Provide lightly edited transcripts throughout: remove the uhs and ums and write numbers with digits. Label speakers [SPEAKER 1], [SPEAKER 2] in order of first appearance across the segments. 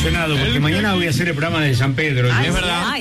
[SPEAKER 1] emocionado porque mañana voy a hacer el programa de San Pedro.
[SPEAKER 2] Es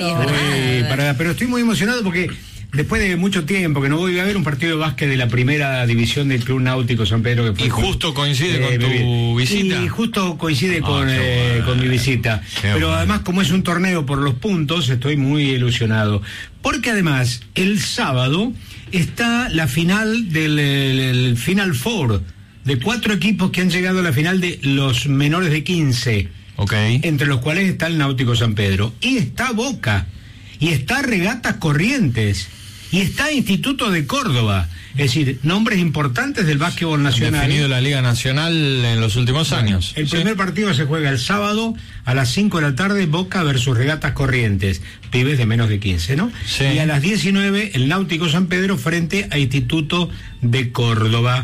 [SPEAKER 2] verdad.
[SPEAKER 1] Pero estoy muy emocionado porque después de mucho tiempo que no voy a ver un partido de básquet de la primera división del Club Náutico San Pedro. Que fue
[SPEAKER 2] y justo coincide con tu visita.
[SPEAKER 1] Y justo coincide con mi visita. Pero además, como es un torneo por los puntos, estoy muy ilusionado. Porque además, el sábado está la final del Final Four, de 4 equipos que han llegado a la final de los menores de 15.
[SPEAKER 2] Okay.
[SPEAKER 1] Entre los cuales está el Náutico San Pedro. Y está Boca. Y está Regatas Corrientes. Y está Instituto de Córdoba. Es decir, nombres importantes del básquetbol nacional.
[SPEAKER 2] Definido la Liga Nacional en los últimos años.
[SPEAKER 1] El primer partido se juega el sábado a las 5 de la tarde, Boca versus Regatas Corrientes, pibes de menos de 15, ¿no?
[SPEAKER 2] Sí.
[SPEAKER 1] Y a las 19, el Náutico San Pedro frente a Instituto de Córdoba.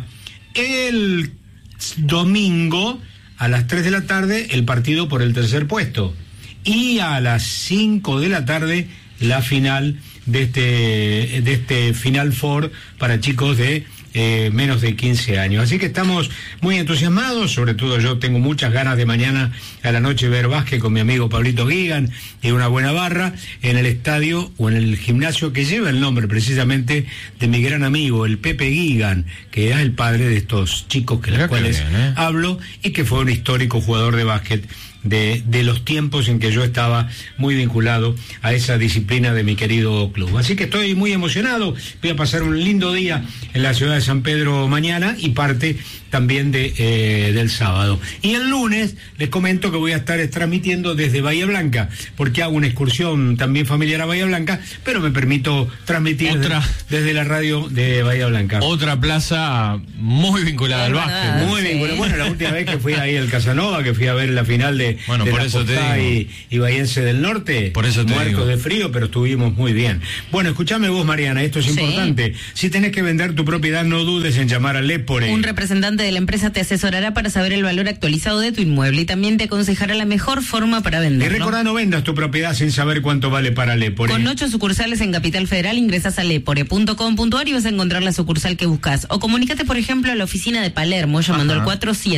[SPEAKER 1] El domingo, a las 3 de la tarde, el partido por el tercer puesto. Y a las 5 de la tarde, la final de este Final Four para chicos de menos de 15 años. Así que estamos muy entusiasmados, sobre todo yo tengo muchas ganas de mañana a la noche ver básquet con mi amigo Pablito Guigan y una buena barra en el estadio o en el gimnasio que lleva el nombre precisamente de mi gran amigo, el Pepe Guigan, que es el padre de estos chicos que los cuales hablo y que fue un histórico jugador de básquet de los tiempos en que yo estaba muy vinculado a esa disciplina de mi querido club. Así que estoy muy emocionado, voy a pasar un lindo día en la ciudad de San Pedro mañana y parte también del sábado. Y el lunes les comento que voy a estar transmitiendo desde Bahía Blanca, porque hago una excursión también familiar a Bahía Blanca, pero me permito transmitir desde la radio de Bahía Blanca.
[SPEAKER 2] Otra plaza muy vinculada al básquet.
[SPEAKER 1] Muy vinculada. Bueno, la última vez que fui ahí al Casanova, que fui a ver la final de
[SPEAKER 2] por
[SPEAKER 1] la
[SPEAKER 2] eso
[SPEAKER 1] Postá y Bahiense del Norte,
[SPEAKER 2] por eso
[SPEAKER 1] muertos de frío, pero estuvimos muy bien. Bueno, escúchame vos, Mariana, esto es importante. Si tenés que vender tu propiedad, no dudes en llamar a Lepore.
[SPEAKER 3] Un representante de la empresa te asesorará para saber el valor actualizado de tu inmueble y también te aconsejará la mejor forma para venderlo.
[SPEAKER 1] Y recordá, no vendas tu propiedad sin saber cuánto vale para Lepore.
[SPEAKER 3] Con 8 sucursales en Capital Federal, ingresas a lepore.com.ar y vas a encontrar la sucursal que buscas. O comunícate, por ejemplo, a la oficina de Palermo llamando al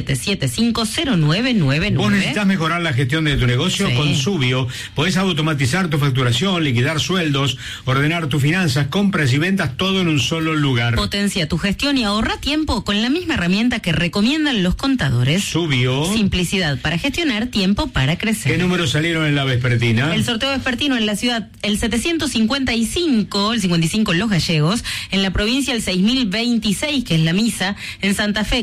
[SPEAKER 3] 47750999.
[SPEAKER 1] ¿Vos necesitas mejorar la gestión de tu negocio? Con Subio podés automatizar tu facturación, liquidar sueldos, ordenar tus finanzas, compras y ventas, todo en un solo lugar.
[SPEAKER 3] Potencia tu gestión y ahorra tiempo con la misma herramienta que recomiendan los contadores.
[SPEAKER 1] Subio.
[SPEAKER 3] Simplicidad para gestionar, tiempo para crecer.
[SPEAKER 1] ¿Qué números salieron en la vespertina?
[SPEAKER 3] El sorteo vespertino en la ciudad, el 755, el 55 en Los Gallegos, en la provincia el 6026, que es la misa, en Santa Fe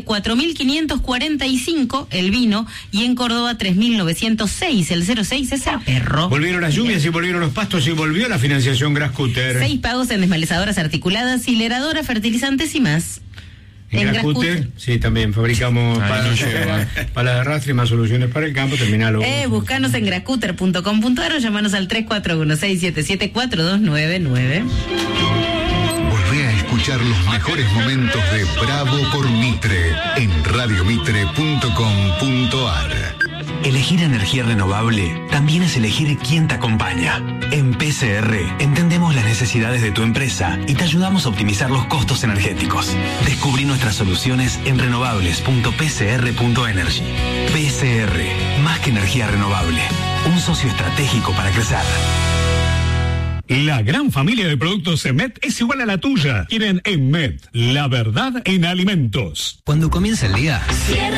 [SPEAKER 3] 4545, el vino, y en Córdoba 3906, el 06 es el perro.
[SPEAKER 1] Volvieron las lluvias y volvieron los pastos y volvió la financiación Grascutter.
[SPEAKER 3] 6 pagos en desmalezadoras articuladas, hileradoras, fertilizantes y más.
[SPEAKER 1] En Grascutter, sí, también fabricamos palas de arrastre y más soluciones para el campo. Terminalo.
[SPEAKER 3] Buscanos en grascutter.com.ar o llamanos al 341-677-4299.
[SPEAKER 4] Volvé a escuchar los mejores momentos de Bravo por Mitre en radiomitre.com.ar.
[SPEAKER 5] Elegir energía renovable también es elegir quién te acompaña. En PCR entendemos las necesidades de tu empresa y te ayudamos a optimizar los costos energéticos. Descubrí nuestras soluciones en renovables.pcr.energy. PCR, más que energía renovable, un socio estratégico para crecer.
[SPEAKER 6] La gran familia de productos EMET es igual a la tuya. Quieren EMET, la verdad en alimentos.
[SPEAKER 5] Cuando comienza el día...